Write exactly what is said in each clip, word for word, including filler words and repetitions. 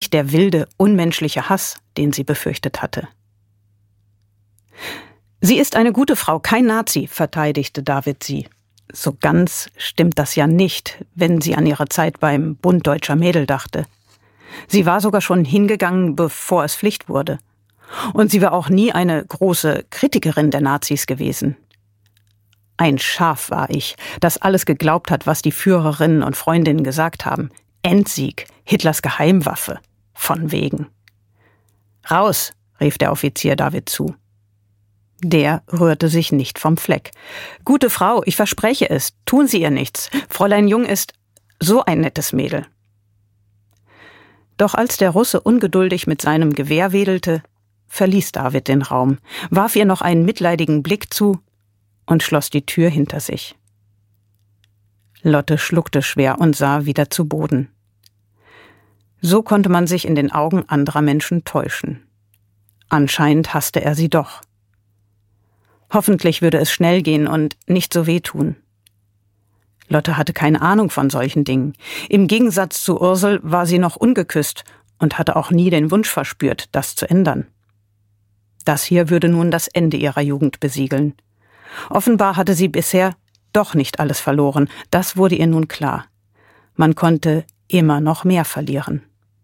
nicht der wilde, unmenschliche Hass, den sie befürchtet hatte. »Sie ist eine gute Frau, kein Nazi«, verteidigte David sie. So ganz stimmt das ja nicht, wenn sie an ihre Zeit beim Bund Deutscher Mädel dachte. Sie war sogar schon hingegangen, bevor es Pflicht wurde. Und sie war auch nie eine große Kritikerin der Nazis gewesen. Ein Schaf war ich, das alles geglaubt hat, was die Führerinnen und Freundinnen gesagt haben. Endsieg, Hitlers Geheimwaffe. Von wegen. »Raus«, rief der Offizier David zu. Der rührte sich nicht vom Fleck. »Gute Frau, ich verspreche es, tun Sie ihr nichts. Fräulein Jung ist so ein nettes Mädel.« Doch als der Russe ungeduldig mit seinem Gewehr wedelte, verließ David den Raum, warf ihr noch einen mitleidigen Blick zu und schloss die Tür hinter sich. Lotte schluckte schwer und sah wieder zu Boden. So konnte man sich in den Augen anderer Menschen täuschen. Anscheinend hasste er sie doch. Hoffentlich würde es schnell gehen und nicht so wehtun. Lotte hatte keine Ahnung von solchen Dingen. Im Gegensatz zu Ursel war sie noch ungeküsst und hatte auch nie den Wunsch verspürt, das zu ändern. Das hier würde nun das Ende ihrer Jugend besiegeln. Offenbar hatte sie bisher doch nicht alles verloren. Das wurde ihr nun klar. Man konnte immer noch mehr verlieren.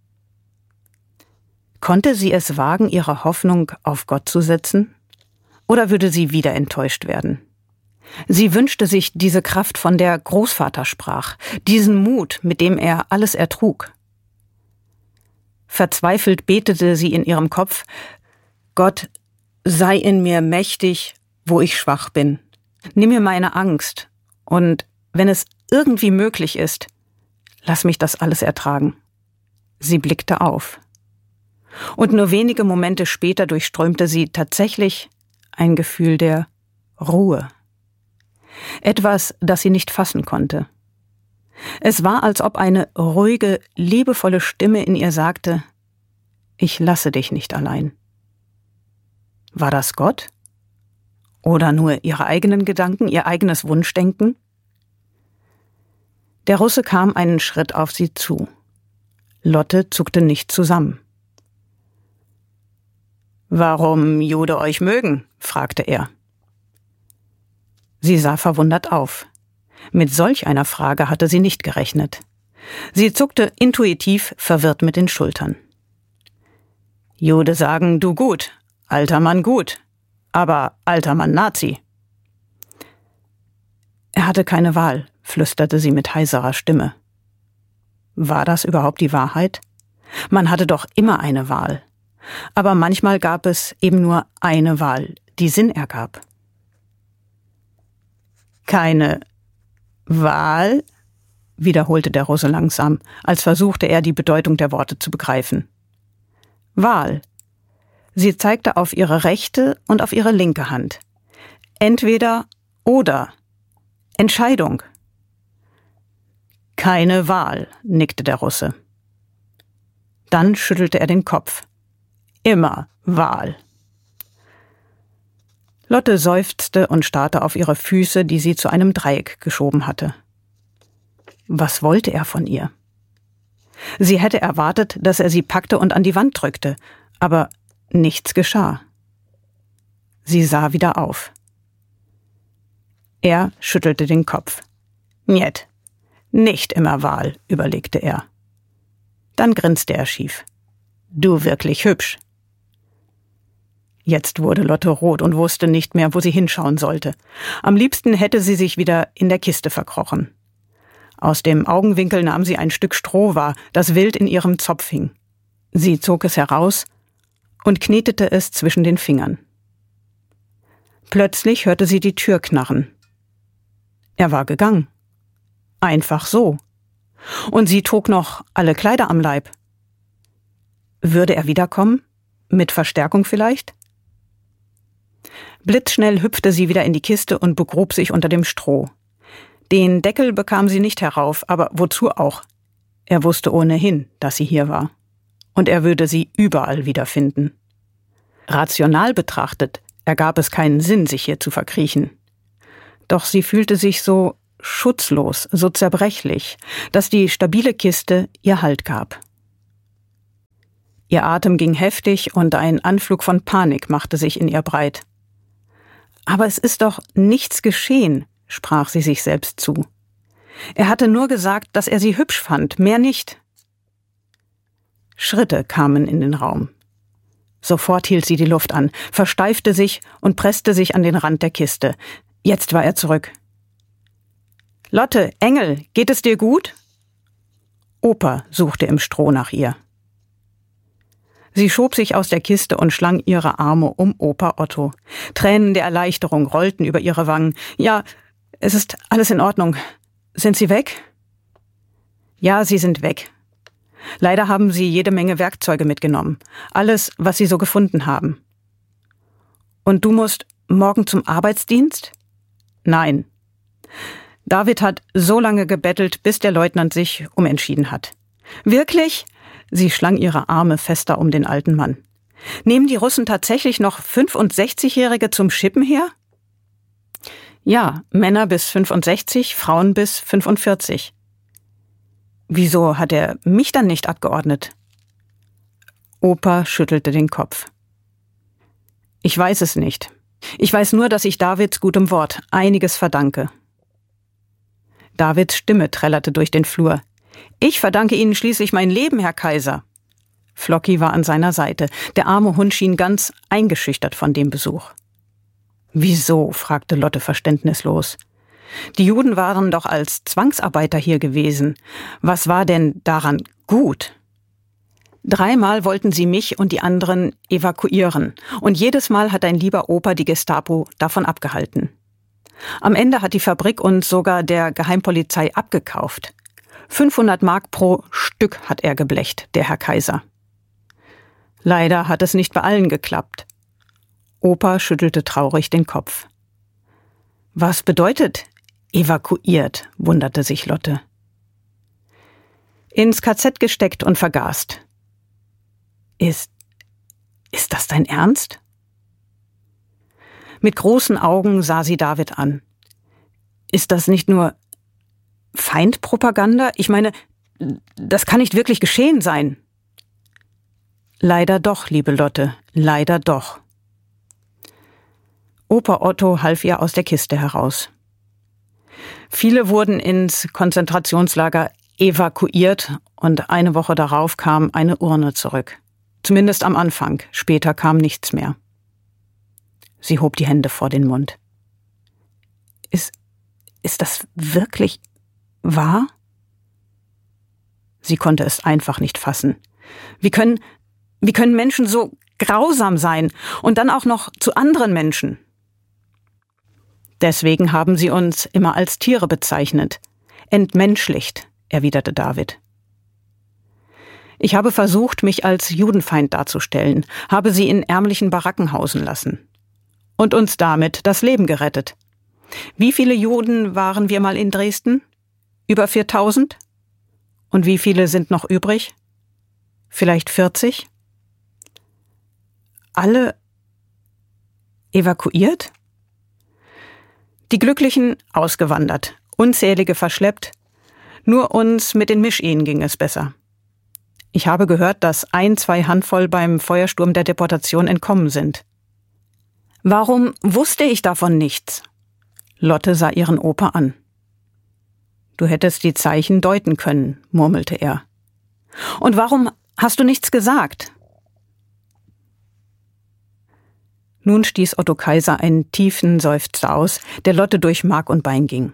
Konnte sie es wagen, ihre Hoffnung auf Gott zu setzen? Oder würde sie wieder enttäuscht werden? Sie wünschte sich diese Kraft, von der Großvater sprach, diesen Mut, mit dem er alles ertrug. Verzweifelt betete sie in ihrem Kopf: »Gott, sei in mir mächtig, wo ich schwach bin. Nimm mir meine Angst und, wenn es irgendwie möglich ist, lass mich das alles ertragen.« Sie blickte auf. Und nur wenige Momente später durchströmte sie tatsächlich ein Gefühl der Ruhe. Etwas, das sie nicht fassen konnte. Es war, als ob eine ruhige, liebevolle Stimme in ihr sagte: »Ich lasse dich nicht allein.« War das Gott? Oder nur ihre eigenen Gedanken, ihr eigenes Wunschdenken? Der Russe kam einen Schritt auf sie zu. Lotte zuckte nicht zusammen. »Warum Jude euch mögen?« fragte er. Sie sah verwundert auf. Mit solch einer Frage hatte sie nicht gerechnet. Sie zuckte intuitiv verwirrt mit den Schultern. »Jude sagen, du gut, alter Mann gut, aber alter Mann Nazi.« Er hatte keine Wahl, flüsterte sie mit heiserer Stimme. War das überhaupt die Wahrheit? Man hatte doch immer eine Wahl. Aber manchmal gab es eben nur eine Wahl, die Sinn ergab. »Keine Wahl?« wiederholte der Russe langsam, als versuchte er, die Bedeutung der Worte zu begreifen. »Wahl.« Sie zeigte auf ihre rechte und auf ihre linke Hand. »Entweder oder. Entscheidung.« »Keine Wahl«, nickte der Russe. Dann schüttelte er den Kopf. »Immer Wahl.« Lotte seufzte und starrte auf ihre Füße, die sie zu einem Dreieck geschoben hatte. Was wollte er von ihr? Sie hätte erwartet, dass er sie packte und an die Wand drückte, aber nichts geschah. Sie sah wieder auf. Er schüttelte den Kopf. »Njet, nicht immer Wahl«, überlegte er. Dann grinste er schief. »Du wirklich hübsch.« Jetzt wurde Lotte rot und wusste nicht mehr, wo sie hinschauen sollte. Am liebsten hätte sie sich wieder in der Kiste verkrochen. Aus dem Augenwinkel nahm sie ein Stück Stroh wahr, das wild in ihrem Zopf hing. Sie zog es heraus und knetete es zwischen den Fingern. Plötzlich hörte sie die Tür knarren. Er war gegangen. Einfach so. Und sie trug noch alle Kleider am Leib. Würde er wiederkommen? Mit Verstärkung vielleicht? Blitzschnell hüpfte sie wieder in die Kiste und begrub sich unter dem Stroh. Den Deckel bekam sie nicht herauf, aber wozu auch? Er wusste ohnehin, dass sie hier war. Und er würde sie überall wiederfinden. Rational betrachtet ergab es keinen Sinn, sich hier zu verkriechen. Doch sie fühlte sich so schutzlos, so zerbrechlich, dass die stabile Kiste ihr Halt gab. Ihr Atem ging heftig und ein Anflug von Panik machte sich in ihr breit. »Aber es ist doch nichts geschehen«, sprach sie sich selbst zu. »Er hatte nur gesagt, dass er sie hübsch fand, mehr nicht.« Schritte kamen in den Raum. Sofort hielt sie die Luft an, versteifte sich und presste sich an den Rand der Kiste. Jetzt war er zurück. »Lotte, Engel, geht es dir gut?« Opa suchte im Stroh nach ihr. Sie schob sich aus der Kiste und schlang ihre Arme um Opa Otto. Tränen der Erleichterung rollten über ihre Wangen. »Ja, es ist alles in Ordnung. Sind Sie weg?« »Ja, Sie sind weg. Leider haben Sie jede Menge Werkzeuge mitgenommen. Alles, was Sie so gefunden haben.« »Und du musst morgen zum Arbeitsdienst?« »Nein. David hat so lange gebettelt, bis der Leutnant sich umentschieden hat.« »Wirklich?« Sie schlang ihre Arme fester um den alten Mann. »Nehmen die Russen tatsächlich noch fünfundsechzigjährige zum Schippen her?« »Ja, Männer bis fünfundsechzig, Frauen bis fünfundvierzig.« »Wieso hat er mich dann nicht abgeordnet?« Opa schüttelte den Kopf. »Ich weiß es nicht. Ich weiß nur, dass ich Davids gutem Wort einiges verdanke.« Davids Stimme trällerte durch den Flur. »Ich verdanke Ihnen schließlich mein Leben, Herr Kaiser.« Flocki war an seiner Seite. Der arme Hund schien ganz eingeschüchtert von dem Besuch. »Wieso?« fragte Lotte verständnislos. »Die Juden waren doch als Zwangsarbeiter hier gewesen. Was war denn daran gut?« »Dreimal wollten sie mich und die anderen evakuieren. Und jedes Mal hat dein lieber Opa die Gestapo davon abgehalten. Am Ende hat die Fabrik uns sogar der Geheimpolizei abgekauft. fünfhundert Mark pro Stück hat er geblecht, der Herr Kaiser.« Leider hat es nicht bei allen geklappt. Opa schüttelte traurig den Kopf. »Was bedeutet evakuiert?« wunderte sich Lotte. »Ins K Z gesteckt und vergast.« Ist, ist das dein Ernst?« Mit großen Augen sah sie David an. »Ist das nicht nur Feindpropaganda? Ich meine, das kann nicht wirklich geschehen sein.« »Leider doch, liebe Lotte, leider doch.« Opa Otto half ihr aus der Kiste heraus. Viele wurden ins Konzentrationslager evakuiert und eine Woche darauf kam eine Urne zurück. Zumindest am Anfang, später kam nichts mehr. Sie hob die Hände vor den Mund. Ist, ist das wirklich wahr? Sie konnte es einfach nicht fassen. Wie können, wie können Menschen so grausam sein und dann auch noch zu anderen Menschen? Deswegen haben sie uns immer als Tiere bezeichnet. Entmenschlicht, erwiderte David. Ich habe versucht, mich als Judenfeind darzustellen, habe sie in ärmlichen Baracken hausen lassen. Und uns damit das Leben gerettet. Wie viele Juden waren wir mal in Dresden? Über viertausend? Und wie viele sind noch übrig? Vielleicht vierzig? Alle evakuiert? Die Glücklichen ausgewandert, unzählige verschleppt. Nur uns mit den Mischehen ging es besser. Ich habe gehört, dass ein, zwei Handvoll beim Feuersturm der Deportation entkommen sind. Warum wusste ich davon nichts? Lotte sah ihren Opa an. Du hättest die Zeichen deuten können, murmelte er. Und warum hast du nichts gesagt? Nun stieß Otto Kaiser einen tiefen Seufzer aus, der Lotte durch Mark und Bein ging.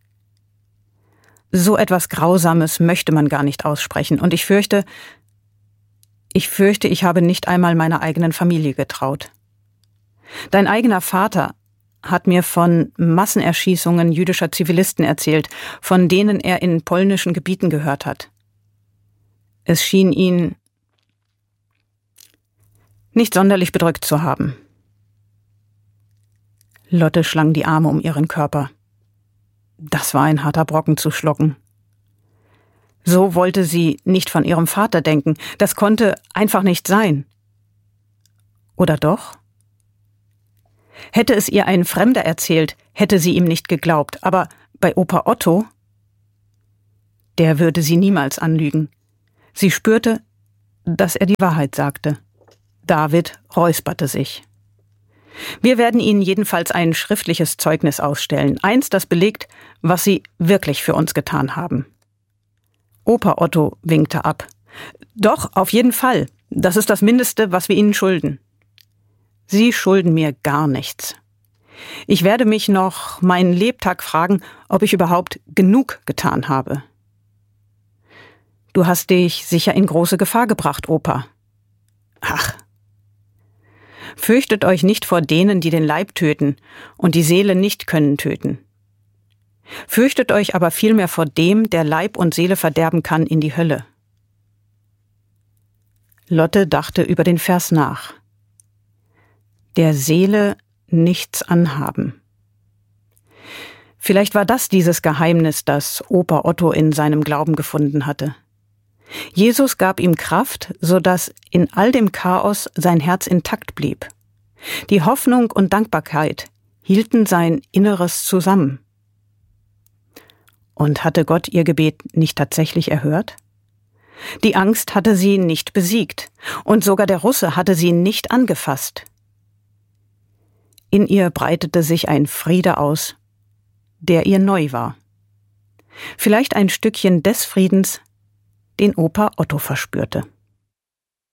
So etwas Grausames möchte man gar nicht aussprechen, und ich fürchte, ich fürchte, ich habe nicht einmal meiner eigenen Familie getraut. Dein eigener Vater hat mir von Massenerschießungen jüdischer Zivilisten erzählt, von denen er in polnischen Gebieten gehört hat. Es schien ihn nicht sonderlich bedrückt zu haben. Lotte schlang die Arme um ihren Körper. Das war ein harter Brocken zu schlucken. So wollte sie nicht von ihrem Vater denken. Das konnte einfach nicht sein. Oder doch? Hätte es ihr ein Fremder erzählt, hätte sie ihm nicht geglaubt. Aber bei Opa Otto, der würde sie niemals anlügen. Sie spürte, dass er die Wahrheit sagte. David räusperte sich. Wir werden Ihnen jedenfalls ein schriftliches Zeugnis ausstellen, eins, das belegt, was Sie wirklich für uns getan haben. Opa Otto winkte ab. Doch, auf jeden Fall. Das ist das Mindeste, was wir Ihnen schulden. Sie schulden mir gar nichts. Ich werde mich noch meinen Lebtag fragen, ob ich überhaupt genug getan habe. Du hast dich sicher in große Gefahr gebracht, Opa. Ach. Fürchtet euch nicht vor denen, die den Leib töten und die Seele nicht können töten. Fürchtet euch aber vielmehr vor dem, der Leib und Seele verderben kann, in die Hölle. Lotte dachte über den Vers nach. Der Seele nichts anhaben. Vielleicht war das dieses Geheimnis, das Opa Otto in seinem Glauben gefunden hatte. Jesus gab ihm Kraft, sodass in all dem Chaos sein Herz intakt blieb. Die Hoffnung und Dankbarkeit hielten sein Inneres zusammen. Und hatte Gott ihr Gebet nicht tatsächlich erhört? Die Angst hatte sie nicht besiegt, und sogar der Russe hatte sie nicht angefasst. In ihr breitete sich ein Friede aus, der ihr neu war. Vielleicht ein Stückchen des Friedens, den Opa Otto verspürte.